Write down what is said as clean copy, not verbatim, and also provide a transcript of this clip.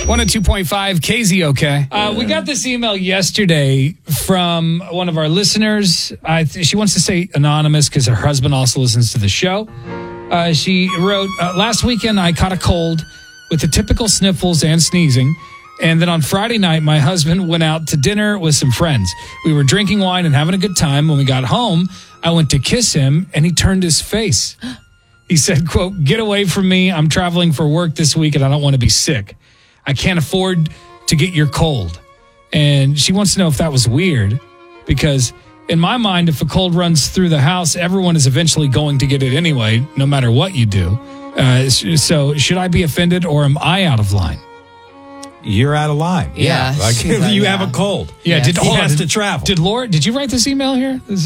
102.5 KZOK. We got this email yesterday from one of our listeners. She wants to say anonymous because her husband also listens to the show. She wrote, last weekend I caught a cold with the typical sniffles and sneezing. And then on Friday night, my husband went out to dinner with some friends. We were drinking wine and having a good time. When we got home, I went to kiss him and he turned his face. He said, quote, "Get away from me. I'm traveling for work this week and I don't want to be sick. I can't afford to get your cold." And she wants to know if that was weird, because in my mind, if a cold runs through the house, everyone is eventually going to get it anyway, no matter what you do. So should I be offended or am I out of line? You're out of line. Yeah. Like, you have a cold. Yeah. He has to travel. Did Laura, did you write this email here?